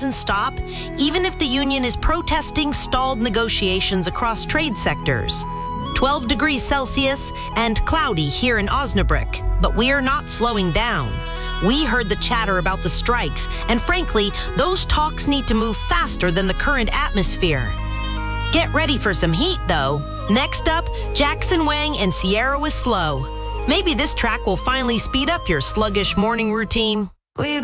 doesn't stop, even if the union is protesting stalled negotiations across trade sectors. 12 degrees Celsius and cloudy here in Osnabrück, but we are not slowing down. We heard the chatter about the strikes, and frankly, those talks need to move faster than the current atmosphere. Get ready for some heat, though. Next up, Jackson Wang and Sierra with Slow. Maybe this track will finally speed up your sluggish morning routine. We